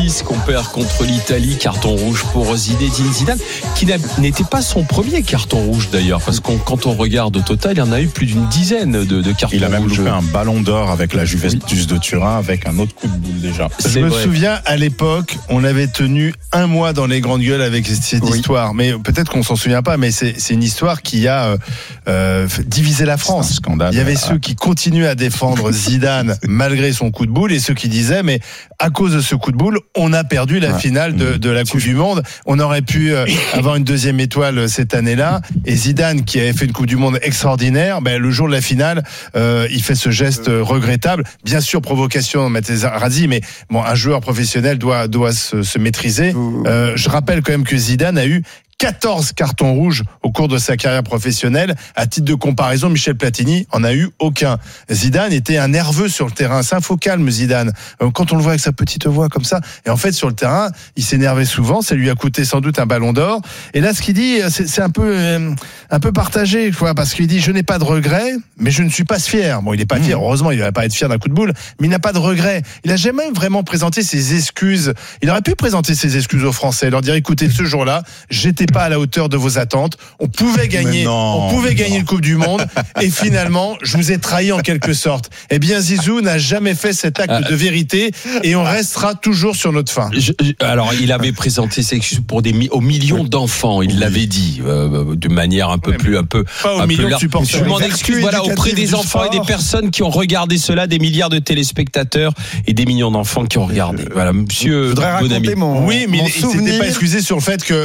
Qu'on perd contre l'Italie, carton rouge pour Zinedine Zidane, qui n'était pas son premier carton rouge d'ailleurs, parce que quand on regarde au total, il y en a eu plus d'une dizaine de cartons rouges. Il a même loupé un ballon d'or avec la Juventus de Turin, avec un autre coup de boule déjà. Je me souviens, à l'époque, on avait tenu un mois dans les grandes gueules avec cette histoire, mais peut-être qu'on s'en souvient pas, mais c'est une histoire qui a divisé la France. C'est un scandale. Il y avait ceux qui continuaient à défendre Zidane malgré son coup de boule, et ceux qui disaient, mais à cause de ce coup de boule, on a perdu la finale de la Coupe du Monde. On aurait pu avoir une deuxième étoile cette année-là. Et Zidane, qui avait fait une Coupe du Monde extraordinaire, le jour de la finale, il fait ce geste regrettable. Bien sûr, provocation Materazzi, mais bon, un joueur professionnel doit se maîtriser. Je rappelle quand même que Zidane a eu 14 cartons rouges au cours de sa carrière professionnelle. À titre de comparaison, Michel Platini en a eu aucun. Zidane était un nerveux sur le terrain. C'est un faux calme, Zidane. Quand on le voit avec sa petite voix comme ça, et en fait, sur le terrain, il s'énervait souvent. Ça lui a coûté sans doute un ballon d'or. Et là, ce qu'il dit, c'est un peu partagé, quoi, parce qu'il dit, je n'ai pas de regrets, mais je ne suis pas fier. Bon, il n'est pas fier. Heureusement, il ne va pas être fier d'un coup de boule, mais il n'a pas de regrets. Il n'a jamais vraiment présenté ses excuses. Il aurait pu présenter ses excuses aux Français, leur dire, écoutez, ce jour-là, j'étais pas à la hauteur de vos attentes. On pouvait gagner une Coupe du Monde, et finalement, je vous ai trahi en quelque sorte. Eh bien, Zizou n'a jamais fait cet acte de vérité, et on restera toujours sur notre fin. Alors, il avait présenté ses excuses pour aux millions d'enfants. Il l'avait dit de manière un peu pas aux millions de supporters. Je m'en excuse, auprès des enfants et des personnes qui ont regardé cela, des milliards de téléspectateurs et des millions d'enfants qui ont regardé. Voilà, monsieur Bonamy. Oui, mais il s'était pas excusé sur le fait que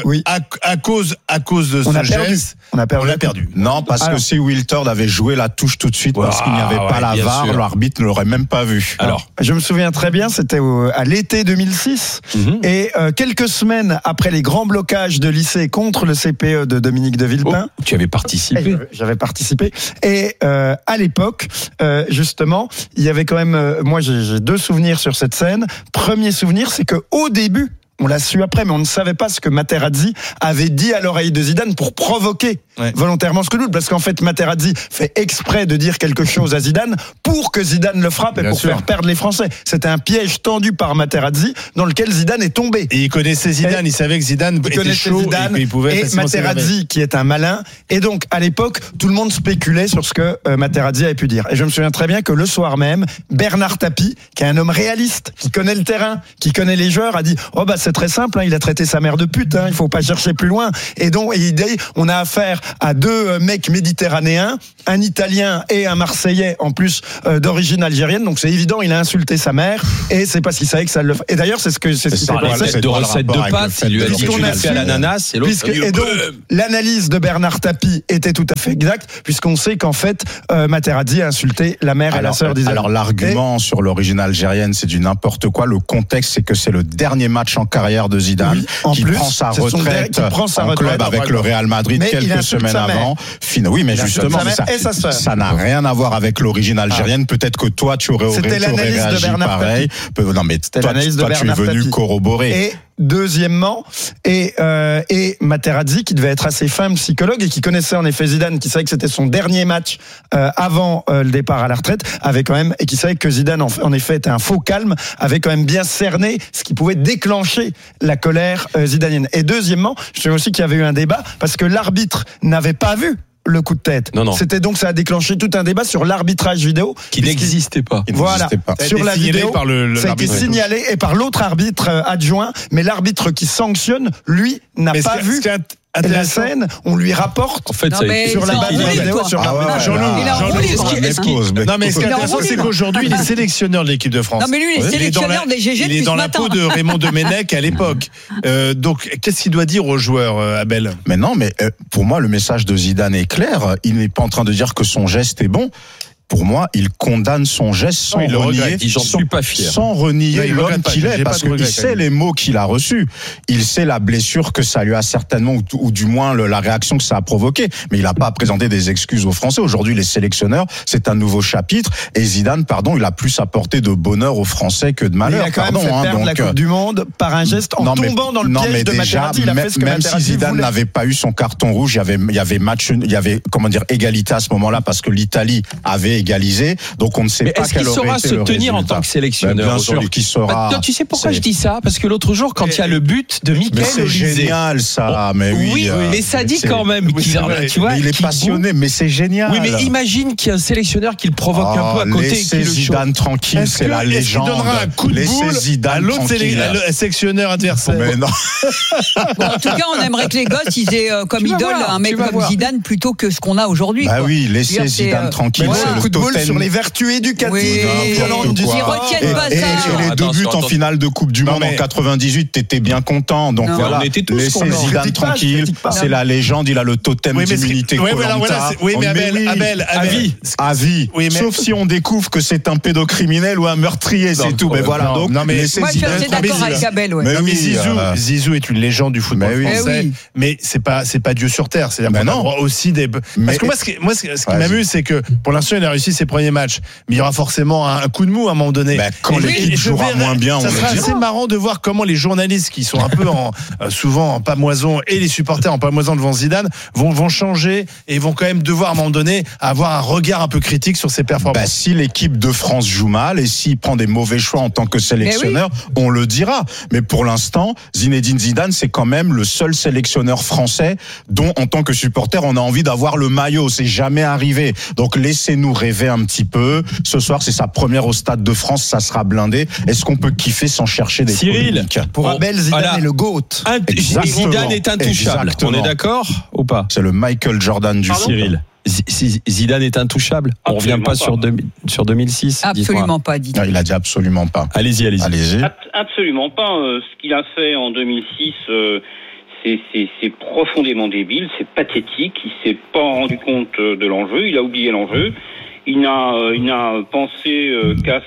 à cause de ce geste, on a perdu. Non, parce que si Wiltord avait joué la touche tout de suite, parce qu'il n'y avait pas la VAR, l'arbitre ne l'aurait même pas vu. Alors, je me souviens très bien, c'était à l'été 2006, et quelques semaines après les grands blocages de lycée contre le CPE de Dominique de Villepin. Tu avais participé. J'avais participé. Et à l'époque, justement, il y avait quand même, moi j'ai deux souvenirs sur cette scène. Premier souvenir, c'est que au début, on l'a su après, mais on ne savait pas ce que Materazzi avait dit à l'oreille de Zidane pour provoquer volontairement ce coup de boule, parce qu'en fait Materazzi fait exprès de dire quelque chose à Zidane pour que Zidane le frappe et pour faire perdre les Français. C'était un piège tendu par Materazzi dans lequel Zidane est tombé. Et il connaissait Zidane, il savait que Zidane était chaud et qu'il pouvait facilement Materazzi qui est un malin. Et donc à l'époque, tout le monde spéculait sur ce que Materazzi avait pu dire. Et je me souviens très bien que le soir même, Bernard Tapie, qui est un homme réaliste, qui connaît le terrain, qui connaît les joueurs, a dit c'est très simple, il a traité sa mère de pute, il faut pas chercher plus loin. Et donc il dit, on a affaire à deux mecs méditerranéens, un Italien et un Marseillais en plus d'origine algérienne, donc c'est évident, il a insulté sa mère et c'est parce qu'il savait que ça le ferait. Et d'ailleurs c'est ce qui s'est passé. De recettes de pâtes, il lui a dit que tu l'as fait à l'ananas et l'autre. Et donc l'analyse de Bernard Tapie était tout à fait exacte, puisqu'on sait qu'en fait Materazzi a insulté la mère et la sœur d'Isabelle. Alors l'argument sur l'origine algérienne, c'est du n'importe quoi. Le contexte, c'est que c'est le dernier match en carrière de Zidane, qui prend sa retraite en club avec le Real Madrid quelques semaines avant. Oui, mais justement, ça n'a rien à voir avec l'origine algérienne. Peut-être que toi, tu aurais réagi pareil. Non, mais toi, tu es venu corroborer. Et deuxièmement, et Materazzi, qui devait être assez fin psychologue et qui connaissait en effet Zidane, qui savait que c'était son dernier match avant le départ à la retraite, avait quand même, et qui savait que Zidane en effet était un faux calme, avait quand même bien cerné ce qui pouvait déclencher la colère zidanienne. Et deuxièmement, je sais aussi qu'il y avait eu un débat parce que l'arbitre n'avait pas vu le coup de tête. Non. C'était donc, ça a déclenché tout un débat sur l'arbitrage vidéo. Qui n'existait pas. Voilà. Sur la vidéo, ça a été signalé et par l'autre arbitre adjoint, mais l'arbitre qui sanctionne, lui, n'a pas vu la scène, on lui rapporte en fait, sur la base de la vidéo. Non, mais ce qui est intéressant, c'est qu'aujourd'hui, il est sélectionneur de l'équipe de France. Non, mais lui, il est sélectionneur des GG. Il est dans la peau de Raymond Domenech à l'époque. Donc, qu'est-ce qu'il doit dire aux joueurs, Abel? Mais non, mais pour moi, le message de Zidane est clair. Il n'est pas en train de dire que son geste est bon. Pour moi, il condamne son geste sans renier. J'en suis pas fier. Sans renier l'homme qu'il est, parce qu'il sait les mots qu'il a reçus. Il sait la blessure que ça lui a certainement, ou du moins la réaction que ça a provoqué. Mais il n'a pas présenté des excuses aux Français. Aujourd'hui, les sélectionneurs, c'est un nouveau chapitre. Et Zidane, il a plus apporté de bonheur aux Français que de malheur. Il a quand même fait perdre la Coupe du Monde par un geste en tombant dans le piège de Materazzi. Même si Zidane n'avait pas eu son carton rouge, il y avait égalité à ce moment-là, parce que l'Italie avait avait égalisé. Donc on ne sait pas quel aurait été le résultat. Est-ce qu'il saura se tenir en tant que sélectionneur? Bien sûr qu'il saura. Tu sais pourquoi je dis ça? Parce que l'autre jour, quand il y a le but de Mickaël Olysée, c'est génial ça. Mais oui, mais ça dit quand même qu'il tu vois, il est passionné, mais c'est génial. Oui, mais imagine qu'il y a un sélectionneur qui le provoque un peu à côté. Laissez Zidane tranquille, c'est la légende. Il donnera un coup de boule à l'autre sélectionneur adversaire? Mais non. En tout cas, on aimerait que les gosses ils aient comme idole un mec comme Zidane plutôt que ce qu'on a aujourd'hui. Bah oui, laissez Zidane tranquille. C'est le coup de boule sur les vertus éducatives violentes du sport. Ils retiennent pas ça. Et les 2 buts en finale de Coupe du Monde en 98, t'étais bien content. Donc voilà, laissez Zidane tranquille. C'est la légende, il a le totem d'immunité. Oui, mais Abel, à vie. Sauf si on découvre que c'est un pédocriminel ou un meurtrier, c'est tout. Mais voilà, donc laissez Zidane. Moi, je suis d'accord avec Abel. Mais Zizou est une légende du football français. Mais c'est pas Dieu sur terre. C'est-à-dire qu'on a droit aussi des. Parce que moi, ce qui m'amuse, c'est que pour l'instant, il a réussi ses premiers matchs. Mais il y aura forcément un coup de mou à un moment donné. Quand l'équipe jouera moins bien, ça sera assez marrant de voir comment les journalistes qui sont un peu souvent en pamoison et les supporters en pamoison devant Zidane vont changer et vont quand même devoir à un moment donné avoir un regard un peu critique sur ses performances. Si l'équipe de France joue mal et s'il prend des mauvais choix en tant que sélectionneur, on le dira. Mais pour l'instant, Zinedine Zidane, c'est quand même le seul sélectionneur français dont, en tant que supporter, on a envie d'avoir le maillot. C'est jamais arrivé. Donc laissez-nous rêver un petit peu. Ce soir, c'est sa première au Stade de France, ça sera blindé. Est-ce qu'on peut kiffer sans chercher des polémiques? Pour Abel, Zidane est le GOAT. Zidane est intouchable. On est d'accord ou pas? C'est le Michael Jordan du Cyril. Zidane est intouchable. On ne revient pas sur 2006. Absolument pas, dit. Il a dit absolument pas. Allez-y. Absolument pas. Ce qu'il a fait en 2006, c'est profondément débile, c'est pathétique. Il s'est pas rendu compte de l'enjeu. Il a oublié l'enjeu. Il n'a pensé qu'à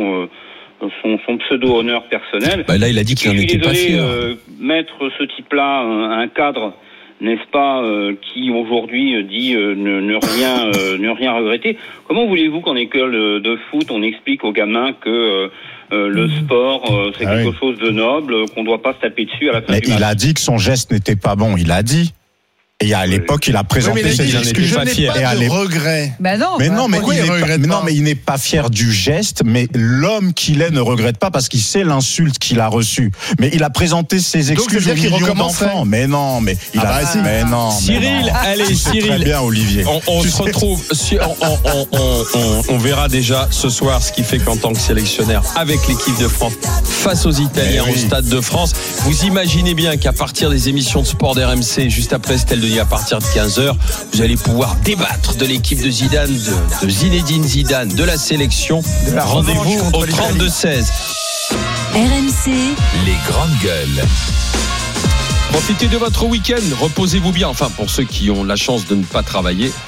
son pseudo-honneur personnel. Là, il a dit qu'il n'en était pas fier. Mettre ce type-là un cadre, n'est-ce pas, qui aujourd'hui dit ne rien regretter. Comment voulez-vous qu'en école de foot, on explique aux gamins que le sport, c'est quelque chose de noble, qu'on ne doit pas se taper dessus à la fin du match? Il a dit que son geste n'était pas bon, il a dit. Et à l'époque, il a présenté ses excuses. Je n'ai pas de regret. Mais il n'est pas fier du geste, mais l'homme qu'il est ne regrette pas parce qu'il sait l'insulte qu'il a reçue. Mais il a présenté ses excuses aux millions d'enfants. Mais non. Cyril, allez, Cyril. Très bien, Olivier. On se retrouve. On verra déjà ce soir ce qu'il fait qu'en tant que sélectionneur avec l'équipe de France face aux Italiens au Stade de France. Vous imaginez bien qu'à partir des émissions de sport d'RMC, juste après Estelle Denis, à partir de 15h, vous allez pouvoir débattre de l'équipe de Zidane, de Zinedine Zidane, de la sélection. Rendez-vous au 32-16. RMC, les grandes gueules. Profitez de votre week-end, reposez-vous bien. Enfin, pour ceux qui ont la chance de ne pas travailler.